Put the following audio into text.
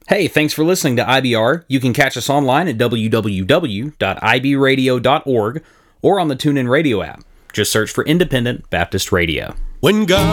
Hey, thanks for listening to IBR. You can catch us online at www.ibradio.org or on the TuneIn Radio app. Just search for Independent Baptist Radio. When God